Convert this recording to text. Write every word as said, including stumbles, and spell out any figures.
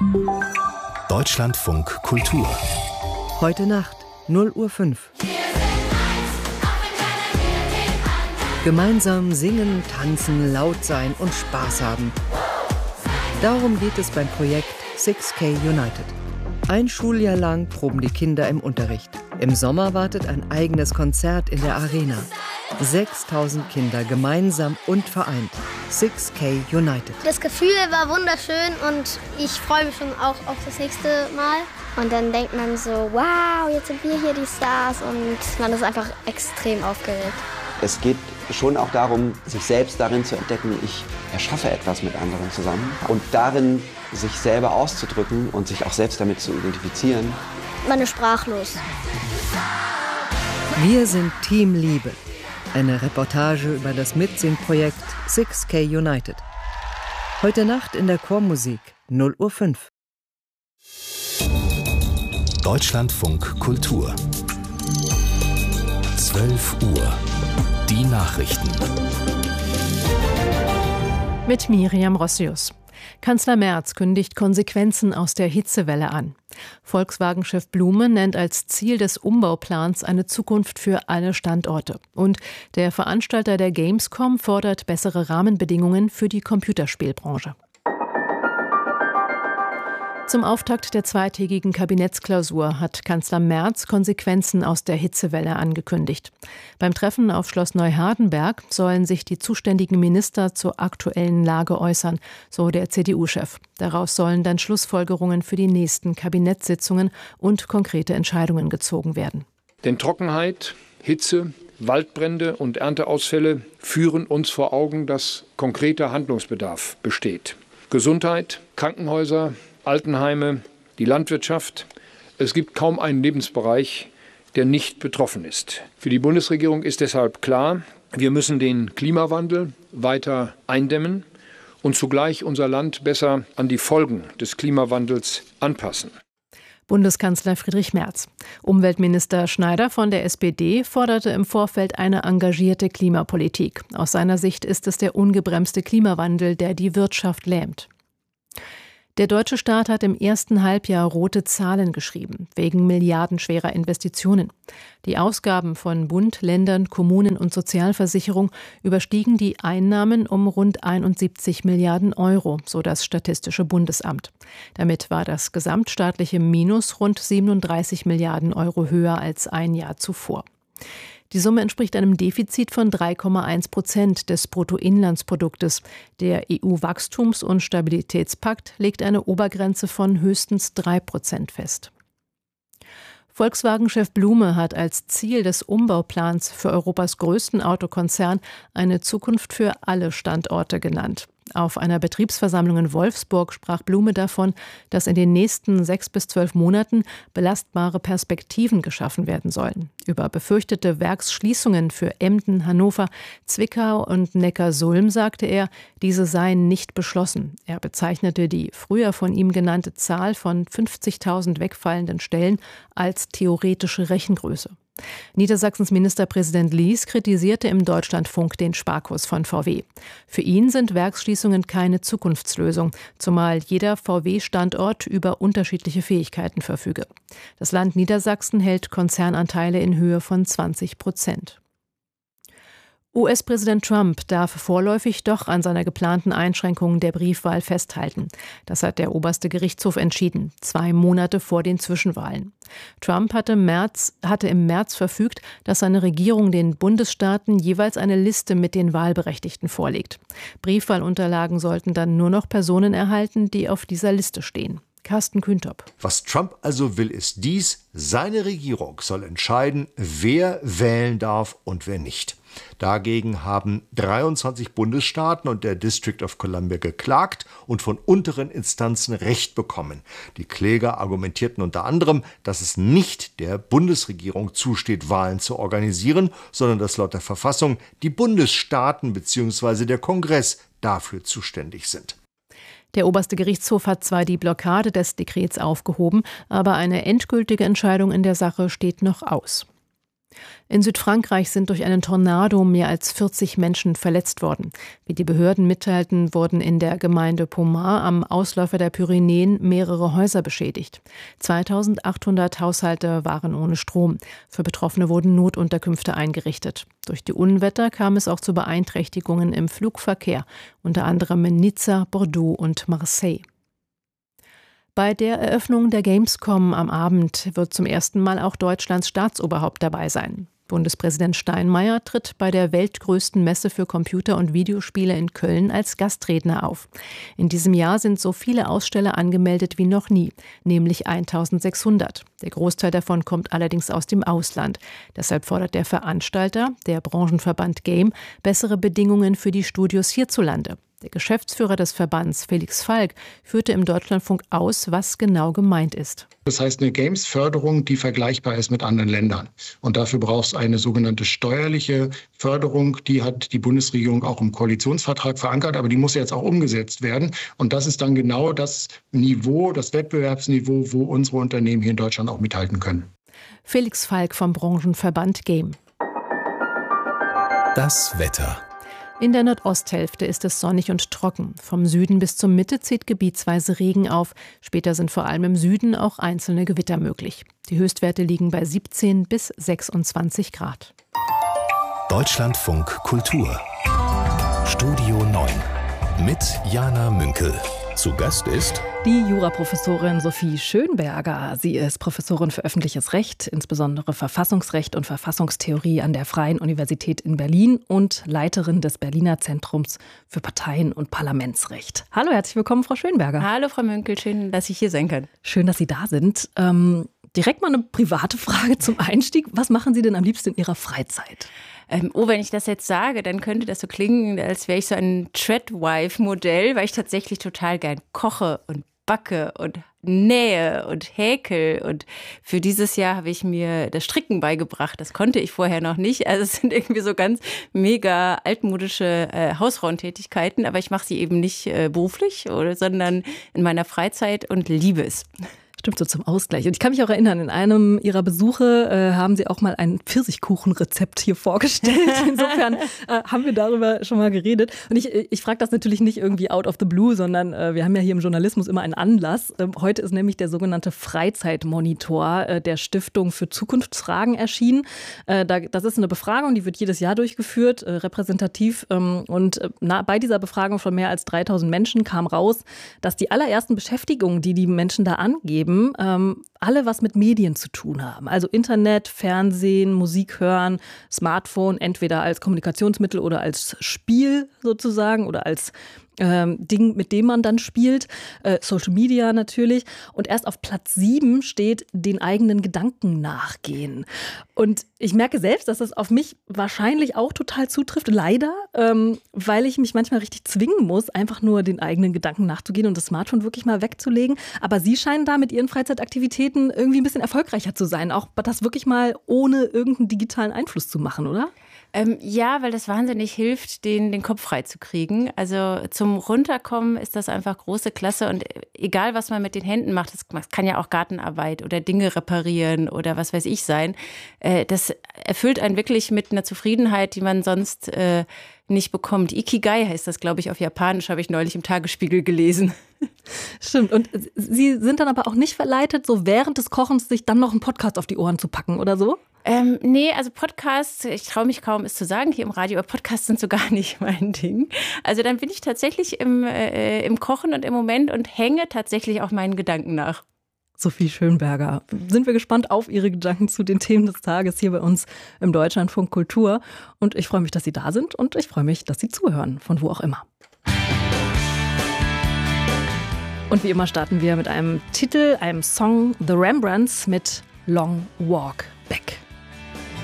Deutschlandfunk Kultur. Heute Nacht, null Uhr fünf. Gemeinsam singen, tanzen, laut sein und Spaß haben. Darum geht es beim Projekt six K United. Ein Schuljahr lang proben die Kinder im Unterricht. Im Sommer wartet ein eigenes Konzert in der Arena. sechstausend Kinder gemeinsam und vereint. six K United. Das Gefühl war wunderschön und ich freue mich schon auch auf das nächste Mal. Und dann denkt man so, wow, jetzt sind wir hier die Stars und man ist einfach extrem aufgeregt. Es geht schon auch darum, sich selbst darin zu entdecken, ich erschaffe etwas mit anderen zusammen und darin sich selber auszudrücken und sich auch selbst damit zu identifizieren. Man ist sprachlos. Wir sind Team Liebe. Eine Reportage über das Mitsingprojekt six K United. Heute Nacht in der Chormusik, null Uhr fünf. Deutschlandfunk Kultur. zwölf Uhr. Die Nachrichten. Mit Miriam Rossius. Kanzler Merz kündigt Konsequenzen aus der Hitzewelle an. Volkswagen-Chef Blume nennt als Ziel des Umbauplans eine Zukunft für alle Standorte. Und der Veranstalter der Gamescom fordert bessere Rahmenbedingungen für die Computerspielbranche. Zum Auftakt der zweitägigen Kabinettsklausur hat Kanzler Merz Konsequenzen aus der Hitzewelle angekündigt. Beim Treffen auf Schloss Neuhardenberg sollen sich die zuständigen Minister zur aktuellen Lage äußern, so der C D U-Chef. Daraus sollen dann Schlussfolgerungen für die nächsten Kabinettssitzungen und konkrete Entscheidungen gezogen werden. Denn Trockenheit, Hitze, Waldbrände und Ernteausfälle führen uns vor Augen, dass konkreter Handlungsbedarf besteht. Gesundheit, Krankenhäuser, Altenheime, die Landwirtschaft. Es gibt kaum einen Lebensbereich, der nicht betroffen ist. Für die Bundesregierung ist deshalb klar, wir müssen den Klimawandel weiter eindämmen und zugleich unser Land besser an die Folgen des Klimawandels anpassen. Bundeskanzler Friedrich Merz. Umweltminister Schneider von der S P D forderte im Vorfeld eine engagierte Klimapolitik. Aus seiner Sicht ist es der ungebremste Klimawandel, der die Wirtschaft lähmt. Der deutsche Staat hat im ersten Halbjahr rote Zahlen geschrieben, wegen milliardenschwerer Investitionen. Die Ausgaben von Bund, Ländern, Kommunen und Sozialversicherung überstiegen die Einnahmen um rund einundsiebzig Milliarden Euro, so das Statistische Bundesamt. Damit war das gesamtstaatliche Minus rund siebenunddreißig Milliarden Euro höher als ein Jahr zuvor. Die Summe entspricht einem Defizit von drei Komma eins Prozent des Bruttoinlandsproduktes. Der E U-Wachstums- und Stabilitätspakt legt eine Obergrenze von höchstens drei Prozent fest. Volkswagen-Chef Blume hat als Ziel des Umbauplans für Europas größten Autokonzern eine Zukunft für alle Standorte genannt. Auf einer Betriebsversammlung in Wolfsburg sprach Blume davon, dass in den nächsten sechs bis zwölf Monaten belastbare Perspektiven geschaffen werden sollen. Über befürchtete Werksschließungen für Emden, Hannover, Zwickau und Neckarsulm sagte er, diese seien nicht beschlossen. Er bezeichnete die früher von ihm genannte Zahl von fünfzigtausend wegfallenden Stellen als theoretische Rechengröße. Niedersachsens Ministerpräsident Lies kritisierte im Deutschlandfunk den Sparkurs von V W. Für ihn sind Werksschließungen keine Zukunftslösung, zumal jeder V W-Standort über unterschiedliche Fähigkeiten verfüge. Das Land Niedersachsen hält Konzernanteile in Höhe von zwanzig Prozent. U S-Präsident Trump darf vorläufig doch an seiner geplanten Einschränkung der Briefwahl festhalten. Das hat der oberste Gerichtshof entschieden, zwei Monate vor den Zwischenwahlen. Trump hatte, März, hatte im März verfügt, dass seine Regierung den Bundesstaaten jeweils eine Liste mit den Wahlberechtigten vorlegt. Briefwahlunterlagen sollten dann nur noch Personen erhalten, die auf dieser Liste stehen. Carsten Kühntop. Was Trump also will, ist dies: Seine Regierung soll entscheiden, wer wählen darf und wer nicht. Dagegen haben dreiundzwanzig Bundesstaaten und der District of Columbia geklagt und von unteren Instanzen Recht bekommen. Die Kläger argumentierten unter anderem, dass es nicht der Bundesregierung zusteht, Wahlen zu organisieren, sondern dass laut der Verfassung die Bundesstaaten bzw. der Kongress dafür zuständig sind. Der oberste Gerichtshof hat zwar die Blockade des Dekrets aufgehoben, aber eine endgültige Entscheidung in der Sache steht noch aus. In Südfrankreich sind durch einen Tornado mehr als vierzig Menschen verletzt worden. Wie die Behörden mitteilten, wurden in der Gemeinde Pommard am Ausläufer der Pyrenäen mehrere Häuser beschädigt. zweitausendachthundert Haushalte waren ohne Strom. Für Betroffene wurden Notunterkünfte eingerichtet. Durch die Unwetter kam es auch zu Beeinträchtigungen im Flugverkehr, unter anderem in Nizza, Bordeaux und Marseille. Bei der Eröffnung der Gamescom am Abend wird zum ersten Mal auch Deutschlands Staatsoberhaupt dabei sein. Bundespräsident Steinmeier tritt bei der weltgrößten Messe für Computer- und Videospiele in Köln als Gastredner auf. In diesem Jahr sind so viele Aussteller angemeldet wie noch nie, nämlich eintausendsechshundert. Der Großteil davon kommt allerdings aus dem Ausland. Deshalb fordert der Veranstalter, der Branchenverband Game, bessere Bedingungen für die Studios hierzulande. Der Geschäftsführer des Verbands, Felix Falk, führte im Deutschlandfunk aus, was genau gemeint ist. Das heißt eine Games-Förderung, die vergleichbar ist mit anderen Ländern. Und dafür braucht es eine sogenannte steuerliche Förderung. Die hat die Bundesregierung auch im Koalitionsvertrag verankert, aber die muss jetzt auch umgesetzt werden. Und das ist dann genau das Niveau, das Wettbewerbsniveau, wo unsere Unternehmen hier in Deutschland auch mithalten können. Felix Falk vom Branchenverband Game. Das Wetter. In der Nordosthälfte ist es sonnig und trocken. Vom Süden bis zur Mitte zieht gebietsweise Regen auf. Später sind vor allem im Süden auch einzelne Gewitter möglich. Die Höchstwerte liegen bei siebzehn bis sechsundzwanzig Grad. Deutschlandfunk Kultur. Studio neun. Mit Jana Münkel. Zu Gast ist die Juraprofessorin Sophie Schönberger. Sie ist Professorin für öffentliches Recht, insbesondere Verfassungsrecht und Verfassungstheorie an der Freien Universität in Berlin und Leiterin des Berliner Zentrums für Parteien- und Parlamentsrecht. Hallo, herzlich willkommen, Frau Schönberger. Hallo, Frau Münkel, schön, dass ich hier sein kann. Schön, dass Sie da sind. Ähm, direkt mal eine private Frage zum Einstieg. Was machen Sie denn am liebsten in Ihrer Freizeit? Ähm, oh, wenn ich das jetzt sage, dann könnte das so klingen, als wäre ich so ein Treadwife-Modell, weil ich tatsächlich total gern koche und backe und nähe und häkel. Und für dieses Jahr habe ich mir das Stricken beigebracht. Das konnte ich vorher noch nicht. Also es sind irgendwie so ganz mega altmodische äh, Hausfrauentätigkeiten, aber ich mache sie eben nicht äh, beruflich, oder, sondern in meiner Freizeit und liebe es. Stimmt, so zum Ausgleich. Und ich kann mich auch erinnern, in einem Ihrer Besuche äh, haben Sie auch mal ein Pfirsichkuchenrezept hier vorgestellt. Insofern äh, haben wir darüber schon mal geredet. Und ich, ich frage das natürlich nicht irgendwie out of the blue, sondern äh, wir haben ja hier im Journalismus immer einen Anlass. Ähm, heute ist nämlich der sogenannte Freizeitmonitor äh, der Stiftung für Zukunftsfragen erschienen. Äh, da, das ist eine Befragung, die wird jedes Jahr durchgeführt, äh, repräsentativ. Ähm, und äh, na, bei dieser Befragung von mehr als dreitausend Menschen kam raus, dass die allerersten Beschäftigungen, die die Menschen da angeben, Ähm, alle was mit Medien zu tun haben. Also Internet, Fernsehen, Musik hören, Smartphone, entweder als Kommunikationsmittel oder als Spiel sozusagen oder als ähm, Ding, mit dem man dann spielt. Äh, Social Media natürlich. Und erst auf Platz sieben steht, den eigenen Gedanken nachgehen. Und ich merke selbst, dass das auf mich wahrscheinlich auch total zutrifft, leider, ähm, weil ich mich manchmal richtig zwingen muss, einfach nur den eigenen Gedanken nachzugehen und das Smartphone wirklich mal wegzulegen. Aber Sie scheinen da mit Ihren Freizeitaktivitäten irgendwie ein bisschen erfolgreicher zu sein, auch das wirklich mal ohne irgendeinen digitalen Einfluss zu machen, oder? Ähm, ja, weil das wahnsinnig hilft, den, den Kopf frei zu kriegen. Also zum Runterkommen ist das einfach große Klasse. Und egal, was man mit den Händen macht, das kann ja auch Gartenarbeit oder Dinge reparieren oder was weiß ich sein, äh, das erfüllt einen wirklich mit einer Zufriedenheit, die man sonst äh, nicht bekommt. Ikigai heißt das, glaube ich, auf Japanisch, habe ich neulich im Tagesspiegel gelesen. Stimmt. Und Sie sind dann aber auch nicht verleitet, so während des Kochens sich dann noch einen Podcast auf die Ohren zu packen oder so? Ähm, nee, also Podcasts, ich traue mich kaum, es zu sagen hier im Radio, aber Podcasts sind so gar nicht mein Ding. Also dann bin ich tatsächlich im, äh, im Kochen und im Moment und hänge tatsächlich auch meinen Gedanken nach. Sophie Schönberger. Sind wir gespannt auf Ihre Gedanken zu den Themen des Tages hier bei uns im Deutschlandfunk Kultur. Und ich freue mich, dass Sie da sind und ich freue mich, dass Sie zuhören, von wo auch immer. Und wie immer starten wir mit einem Titel, einem Song, The Rembrandts mit Long Walk Back.